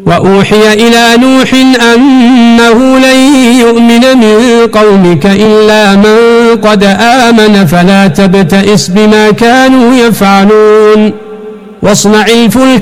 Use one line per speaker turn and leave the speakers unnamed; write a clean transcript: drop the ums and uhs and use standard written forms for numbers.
وأوحي إلى نوح أنه لن يؤمن من قومك إلا من قد آمن فلا تبتئس بما كانوا يفعلون واصنع الفلك